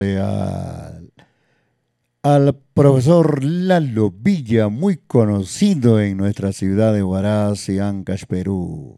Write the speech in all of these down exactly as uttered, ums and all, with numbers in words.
al, al profesor Lalo Villa, muy conocido en nuestra ciudad de Huaraz y Ancash, Perú.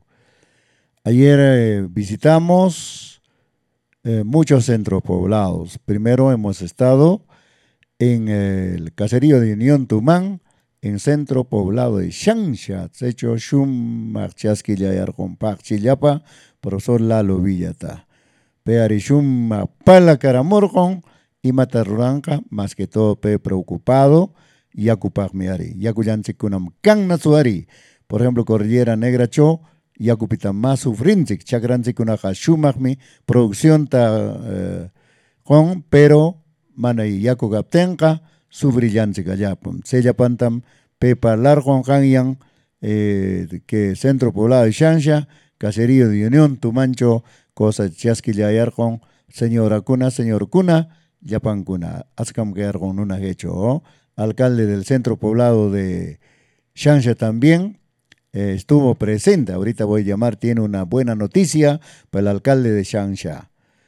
Ayer eh, visitamos eh, muchos centros poblados. Primero hemos estado en el caserío de Unión Tumán, en centro poblado de Xanxa, hecho Shum Marchasquilla con Chillapa, profesor Lalo Villata. Pearishum Pala Caramorgon y Matarranca, más que todo pe preocupado, Yacupac Miari, Yacuyanchikunam Kan Nasuari, por ejemplo, Cordillera Negra Cho, Yacupitan más sufrinzik, Chagranchikunaja Shumagmi, producción ta eh, con, pero mana y Yakugaptenka, sufrillanchik allá, Sella Pantam, Pepa Largon Hanyang, eh, que centro poblado de Shansha, caserío de Unión, Tumancho, cosa chasquilla con señora Cuna, señor Cuna, Yapan Cuna, Ascam que con una hecho, ¿oh? Alcalde del centro poblado de Shansha también eh, estuvo presente. Ahorita voy a llamar, tiene una buena noticia para el alcalde de Shansha.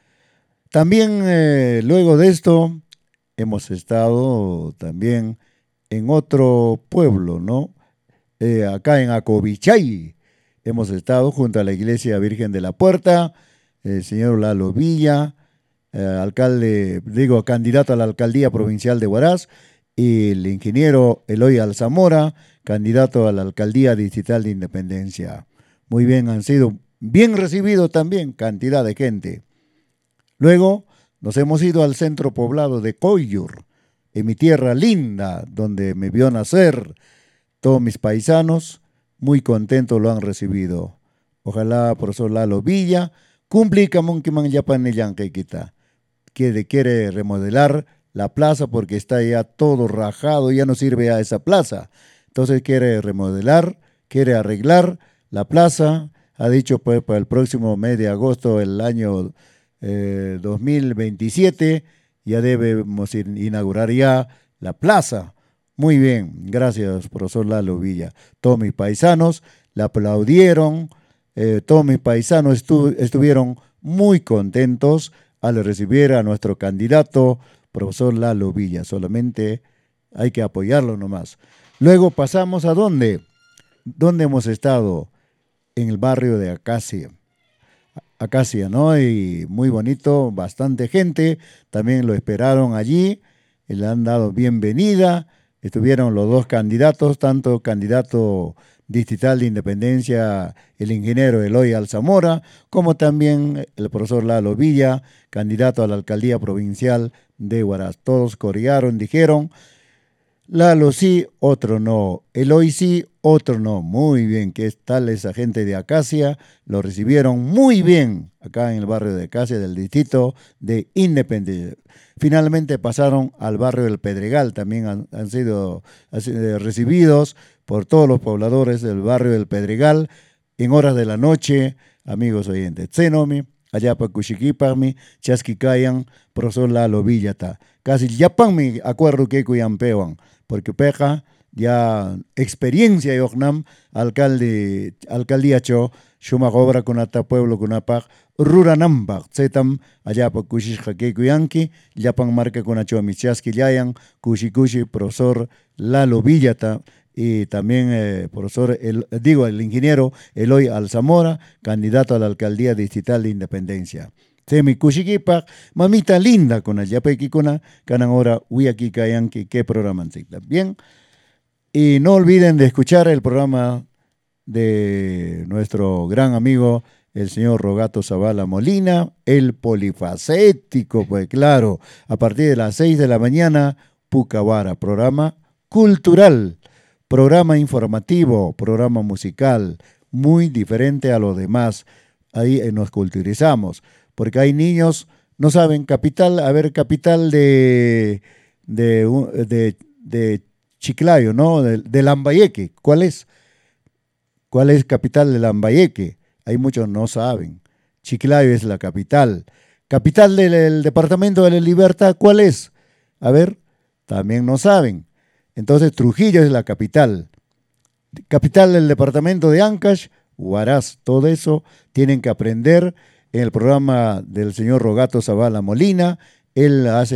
También eh, luego de esto hemos estado también en otro pueblo, ¿no? Eh, acá en Acobichay hemos estado junto a la Iglesia Virgen de la Puerta, el señor Lalo Villa, eh, alcalde, digo, candidato a la alcaldía provincial de Huaraz, y el ingeniero Eloy Alzamora, candidato a la alcaldía distrital de Independencia. Muy bien, han sido bien recibidos también, cantidad de gente. Luego nos hemos ido al centro poblado de Coyur, en mi tierra linda, donde me vio nacer. Todos mis paisanos muy contentos lo han recibido. Ojalá, profesor Lalo Villa, cumpli kamun kiman yapan quita. Quiere, quiere remodelar la plaza porque está ya todo rajado, ya no sirve a esa plaza. Entonces quiere remodelar, quiere arreglar la plaza. Ha dicho pues para el próximo mes de agosto del año eh, dos mil veintisiete ya debemos inaugurar ya la plaza. Muy bien, gracias, profesor Lalo Villa. Todos mis paisanos le aplaudieron, eh, todos mis paisanos estu estuvieron muy contentos al recibir a nuestro candidato, profesor Lalo Villa. Solamente hay que apoyarlo nomás. Luego pasamos a dónde, dónde hemos estado, en el barrio de Acacia. Acacia, ¿no? Y muy bonito, bastante gente, también lo esperaron allí, le han dado bienvenida. Estuvieron los dos candidatos, tanto candidato distrital de Independencia, el ingeniero Eloy Alzamora, como también el profesor Lalo Villa, candidato a la alcaldía provincial de Huaraz. Todos corearon, dijeron, Lalo sí, otro no, Eloy sí, otro no. Muy bien, ¿qué tal esa gente de Acacia? Lo recibieron muy bien acá en el barrio de Acacia del distrito de Independencia. Finalmente pasaron al barrio del Pedregal, también han, han, sido, han sido recibidos por todos los pobladores del barrio del Pedregal en horas de la noche, amigos oyentes. Tsenomi, allá para Cuchiquipami, Chasquicayan, profesor Lalo Villata. Casi ya mi acuerdo que cuyampewan, porque peja ya experiencia y ognam, alcalde, alcaldía cho, Shumak obra con ata pueblo con apag, ruranambak, zetam, allá pa kushis jaque kuyanki, yapan marca con acho michaski yayan, kushi kushi, profesor Lalo Villata, y también eh, profesor, el, digo, el ingeniero Eloy Alzamora, candidato a la alcaldía distrital de Independencia. Semi kushikipak, mamita linda con allá pequicuna, canan ahora uyaki kayanki, qué programa bien. Y no olviden de escuchar el programa de nuestro gran amigo, el señor Rogato Zavala Molina, el polifacético, pues claro, a partir de las seis de la mañana, Pucavara, programa cultural, programa informativo, programa musical, muy diferente a los demás. Ahí nos culturizamos, porque hay niños, no saben, capital, a ver, capital de, de, de, de Chiclayo, ¿no? De, de Lambayeque, ¿cuál es? ¿Cuál es capital de Lambayeque? Hay muchos no saben. Chiclayo es la capital. Capital del, del departamento de la Libertad, ¿cuál es? A ver, también no saben. Entonces Trujillo es la capital. Capital del departamento de Ancash, Huaraz. Todo eso tienen que aprender en el programa del señor Rogato Zavala Molina Él hace